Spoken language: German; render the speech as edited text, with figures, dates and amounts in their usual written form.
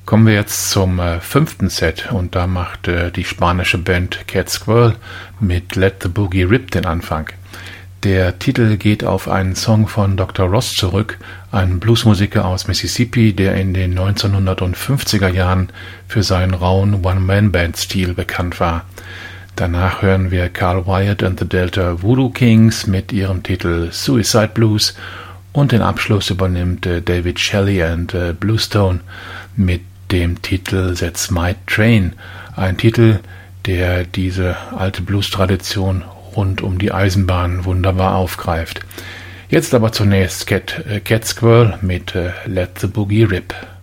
Kommen wir jetzt zum 5. Set und da macht die spanische Band Cat Squirrel mit Let the Boogie Rip den Anfang. Der Titel geht auf einen Song von Dr. Ross zurück, ein Bluesmusiker aus Mississippi, der in den 1950er Jahren für seinen rauen One-Man-Band-Stil bekannt war. Danach hören wir Carl Wyatt and the Delta Voodoo Kings mit ihrem Titel Suicide Blues und den Abschluss übernimmt David Shelley and Bluestone mit dem Titel That's My Train, ein Titel, der diese alte Blues-Tradition rund um die Eisenbahn wunderbar aufgreift. Jetzt aber zunächst Cat Squirrel mit Let the Boogie Rip.